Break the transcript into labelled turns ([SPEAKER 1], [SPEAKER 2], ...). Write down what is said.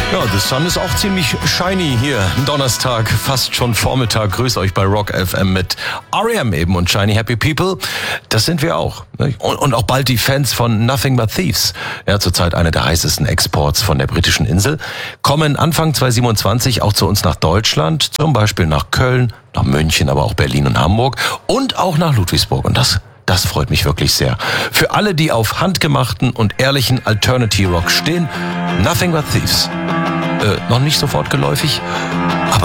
[SPEAKER 1] Ja, the sun ist auch ziemlich shiny hier. Donnerstag, fast schon Vormittag. Grüß euch bei Rock FM mit R.E.M. eben und Shiny Happy People. Das sind wir auch. Und auch bald die Fans von Nothing But Thieves. Ja, zurzeit einer der heißesten Exports von der britischen Insel. Kommen Anfang 2027 auch zu uns nach Deutschland. Zum Beispiel nach Köln, nach München, aber auch Berlin und Hamburg. Und auch nach Ludwigsburg. Und das freut mich wirklich sehr. Für alle, die auf handgemachten und ehrlichen Alternative Rock stehen, Nothing But Thieves. Noch nicht sofort geläufig, aber